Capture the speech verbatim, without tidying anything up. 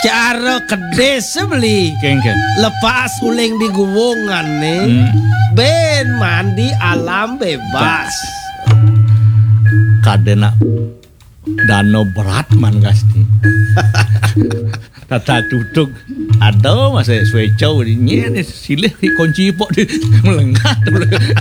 Cara kedes beli Kengken. lepas uling di gubungan nih Hmm. ben mandi alam bebas. Kadena dano berat man gasti. Tata duduk ada masa suwe cau ni silih kunci pok di melengah